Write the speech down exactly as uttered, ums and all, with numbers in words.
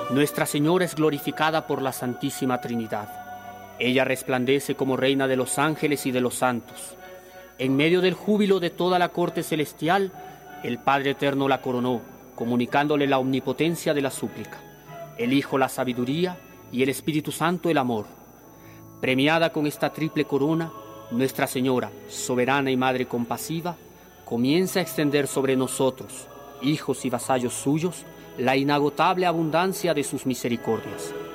Nuestra Señora es glorificada por la Santísima Trinidad. Ella resplandece como reina de los ángeles y de los santos. En medio del júbilo de toda la corte celestial, el Padre Eterno la coronó, comunicándole la omnipotencia de la súplica, el Hijo la sabiduría y el Espíritu Santo el amor. Premiada con esta triple corona, Nuestra Señora, soberana y Madre compasiva, comienza a extender sobre nosotros, hijos y vasallos suyos, la inagotable abundancia de sus misericordias.